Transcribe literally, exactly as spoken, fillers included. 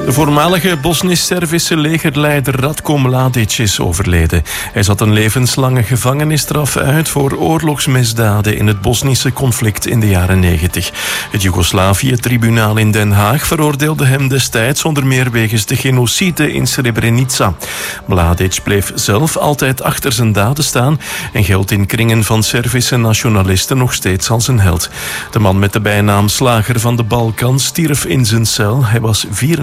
De voormalige Bosnisch-Servische legerleider Ratko Mladic is overleden. Hij zat een levenslange gevangenisstraf uit voor oorlogsmisdaden in het Bosnische conflict in de jaren negentig. Het Joegoslavië-tribunaal in Den Haag veroordeelde hem destijds onder meer wegens de genocide in Srebrenica. Mladic bleef zelf altijd achter zijn daden staan en geldt in kringen van Servische nationalisten nog steeds als een held. De man met de bijnaam Slager van de Balkan stierf in zijn cel. Hij was vierentwintig